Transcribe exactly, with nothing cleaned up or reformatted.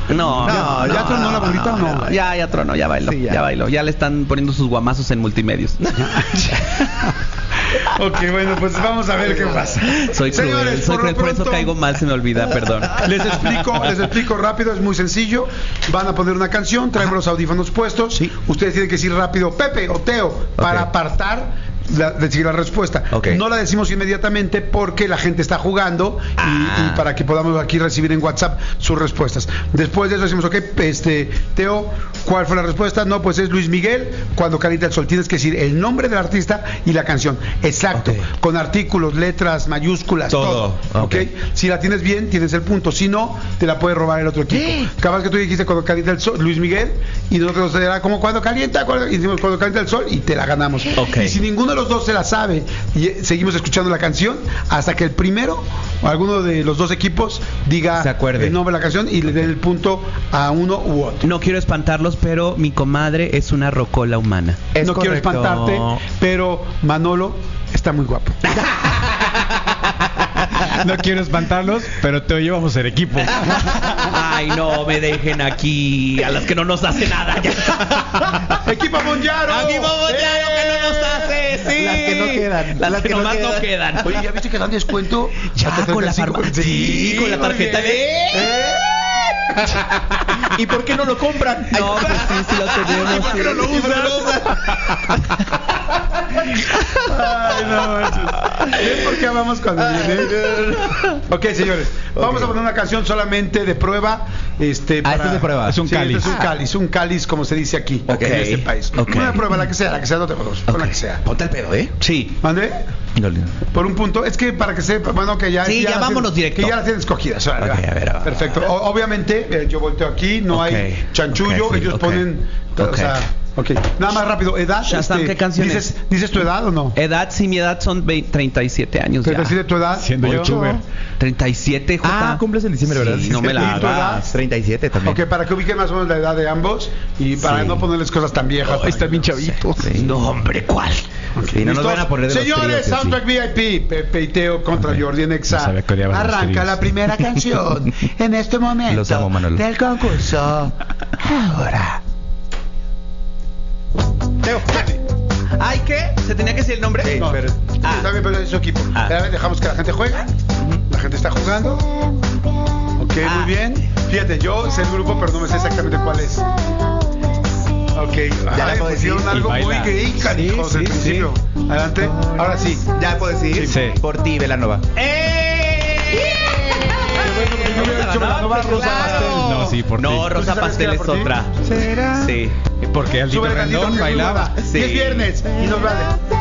No, no, no, ¿ya no, tronó no, la bolita no, o no? no, ya, ya tronó, ya bailó, Sí, ya. ya bailó. Ya le están poniendo sus guamazos en multimedios. Ok, bueno, pues vamos a ver qué pasa. Soy cruel, Señores, soy por cruel, lo por eso pronto, caigo mal, se me olvida, perdón. Les explico, les explico rápido, es muy sencillo. Van a poner una canción, traemos los audífonos puestos. Sí. Ustedes tienen que decir rápido, Pepe o Teo, para Ok. apartar. La, decir la respuesta. Ok. No la decimos inmediatamente porque la gente está jugando y, Ah. y para que podamos aquí recibir en WhatsApp sus respuestas. Después de eso decimos, ok, este, Teo, ¿cuál fue la respuesta? No, pues es Luis Miguel, Cuando calienta el sol. Tienes que decir el nombre del artista y la canción. Exacto. Ok. Con artículos, letras, mayúsculas, todo. Todo. Ok. Ok. Si la tienes bien, tienes el punto. Si no, te la puede robar el otro equipo. Capaz que tú dijiste Cuando calienta el sol, Luis Miguel, y nosotros era como Cuando calienta, cuando, y decimos Cuando calienta el sol y te la ganamos. Ok. Y si ninguno de los dos se la sabe y eh, seguimos escuchando la canción hasta que el primero o alguno de los dos equipos diga Se acuerde. el nombre de la canción y le den el punto a uno u otro. No quiero espantarlos, pero mi comadre es una rocola humana. Es no quiero correcto. espantarte, pero Manolo está muy guapo. No quiero espantarlos, pero Teo y yo vamos a ser equipo. Ay, no me dejen aquí a las que no nos hace nada. Ya. ¡Equipo Monjaro! Aquí vamos ya, lo que no nos hace, sí. Las que no quedan. Las, Las que, que no nomás no quedan. quedan. Oye, ¿ya viste que dan descuento? Ya, Hasta con la treinta y cinco. farmacia. Sí, con la muy tarjeta bien. de... ¿Eh? ¿Y por qué no lo compran? No, pues sí, sí lo tenemos. ¿Y por qué no lo sí. usan? Ay, no manches. ¿Ven por qué vamos cuando viene? Ok, señores, vamos a poner una canción solamente de prueba. Este, Ah, esta es de prueba. Es un Sí, cáliz. este es un cáliz, un cáliz como se dice aquí, Ok. en este país. Ok. Una prueba, la que sea, la que sea, no te preocupes, pon la que sea. Ponte el pedo, ¿eh? Sí. ¿Mande? Por un punto, es que para que sepa, bueno, que ya. Sí, ya las vámonos tienes- directo. Que ya las tienes escogidas. Órale, Ok, va. a ver, va. Perfecto. O- obviamente, eh, yo volteo aquí, no Ok. hay chanchullo, Ok, sí, ellos ok. ponen. O Ok. sea, ok. Nada más rápido, edad. Shazam, ¿qué canción ¿dices, es? ¿Dices tu edad o no? Edad, sí, mi edad son veinte, treinta y siete años ya. ¿Te decide tu edad? Siendo Ocho. youtuber. treinta y siete, Jota. Ah, cumples en diciembre, ¿verdad? Sí, no me la ¿Y tu edad? hagas. treinta y siete también. Ok, para que ubiquen más o menos la edad de ambos y para Sí. no ponerles cosas tan viejas. Ay, está bien chavito. Sí. No, hombre, ¿cuál? Sí, no nos ¿Listos? van a poner de los Señores, tríos, sí. Soundtrack V I P, Pepe y Teo contra Ok. Jordi en Exa. No sabía que odiabas los Arranca tríos. la primera canción en este momento Los amo, Manolo. del concurso. Ahora. Teo, dale. ¿Ay, qué? ¿Se tenía que decir el nombre? Sí, No, pero- Ah. también pero es su equipo. Ah. A ver, dejamos que la gente juegue. La gente está jugando. Ok, Ah. muy bien. Fíjate, yo sé el grupo, pero no me sé exactamente cuál es. Ok, Ya la ay, puedo pusieron decir. algo Y muy baila. gay, canijos, Sí, al sí, principio. Adelante. Ahora sí. ¿Ya puedo decir? Sí. Por ti, Belanova. ¡Eh! Yo hubiera dicho Belanova, Rosa Pastel. No, sí, por No, ti. ¿Tú Rosa sabes que Pastel era es por ti? otra. ¿Será? Sí. Porque Aldito Súbele tantito, Rendón que es muy bailaba. buena. Sí. Y es viernes y nos vale.